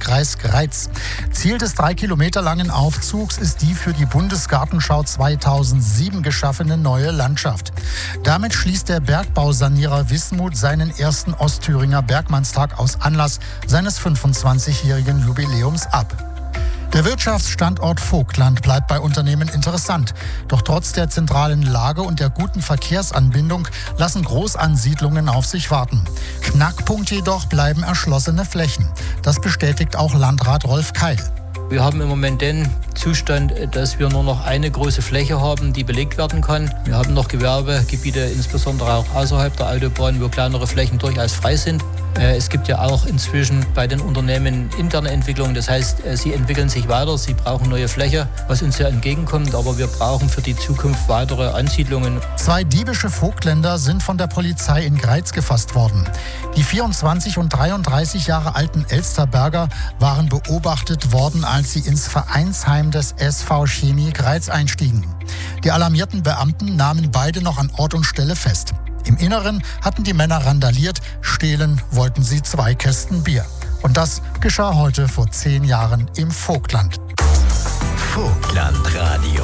Landkreis Greiz. Ziel des 3 Kilometer langen Aufzugs ist die für die Bundesgartenschau 2007 geschaffene neue Landschaft. Damit schließt der Bergbausanierer Wismut seinen ersten Ostthüringer Bergmannstag aus Anlass seines 25-jährigen Jubiläums ab. Der Wirtschaftsstandort Vogtland bleibt bei Unternehmen interessant. Doch trotz der zentralen Lage und der guten Verkehrsanbindung lassen Großansiedlungen auf sich warten. Knackpunkt jedoch bleiben erschlossene Flächen. Das bestätigt auch Landrat Rolf Keil. Wir haben im Moment den Zustand, dass wir nur noch eine große Fläche haben, die belegt werden kann. Wir haben noch Gewerbegebiete, insbesondere auch außerhalb der Autobahn, wo kleinere Flächen durchaus frei sind. Es gibt ja auch inzwischen bei den Unternehmen interne Entwicklungen. Das heißt, sie entwickeln sich weiter, sie brauchen neue Fläche, was uns ja entgegenkommt. Aber wir brauchen für die Zukunft weitere Ansiedlungen. 2 diebische Vogtländer sind von der Polizei in Greiz gefasst worden. Die 24 und 33 Jahre alten Elsterberger waren beobachtet worden, als sie ins Vereinsheim des SV Chemie Greiz einstiegen. Die alarmierten Beamten nahmen beide noch an Ort und Stelle fest. Im Inneren hatten die Männer randaliert, stehlen wollten sie 2 Kästen Bier. Und das geschah heute vor 10 Jahren im Vogtland. Vogtlandradio.